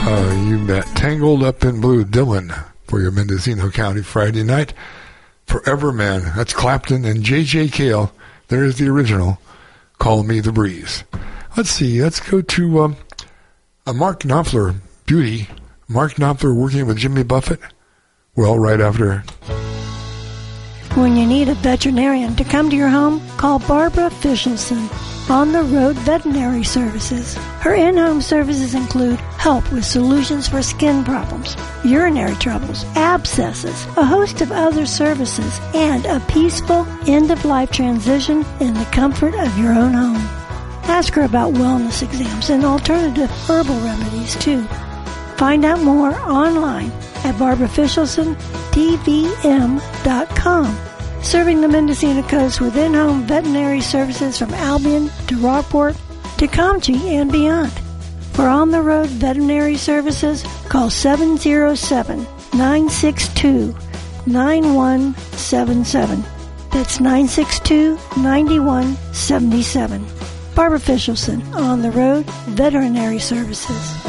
You bet. Tangled Up in Blue, Dylan, for your Mendocino County Friday night. Forever Man, that's Clapton and J.J. Cale. There's the original, Call Me the Breeze. Let's see, let's go to a Mark Knopfler beauty. Mark Knopfler working with Jimmy Buffett. Well, right after. When you need a veterinarian to come to your home, call Barbara Fischelson, On the Road Veterinary Services. Her in-home services include help with solutions for skin problems, urinary troubles, abscesses, a host of other services, and a peaceful end-of-life transition in the comfort of your own home. Ask her about wellness exams and alternative herbal remedies, too. Find out more online at BarbaraFischelsonTVM.com. Serving the Mendocino Coast with in-home veterinary services from Albion to Rockport to Comchie and beyond. For on-the-road veterinary services, call 707-962-9177. That's 962-9177. Barbara Fischelson, On the Road Veterinary Services.